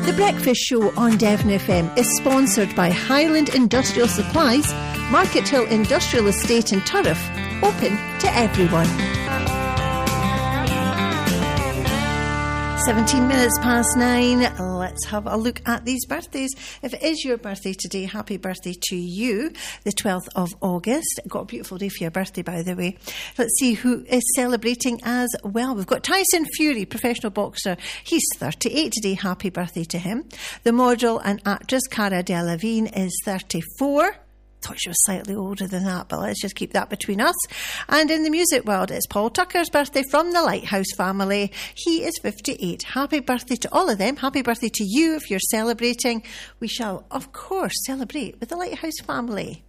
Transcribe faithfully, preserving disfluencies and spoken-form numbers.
The Breakfast Show on Devon F M is sponsored by Highland Industrial Supplies, Market Hill Industrial Estate in Turriff, open to everyone. seventeen minutes past nine. Let's have a look at these birthdays. If it is your birthday today, happy birthday to you, the twelfth of August. Got a beautiful day for your birthday, by the way. Let's see who is celebrating as well. We've got Tyson Fury, professional boxer. He's thirty-eight today. Happy birthday to him. The model and actress Cara Delevingne is thirty-four. Thought she was slightly older than that, but let's just keep that between us. And in the music world, it's Paul Tucker's birthday from the Lighthouse family. He is fifty-eight. Happy birthday to all of them. Happy birthday to you if you're celebrating. We shall, of course, celebrate with the Lighthouse family.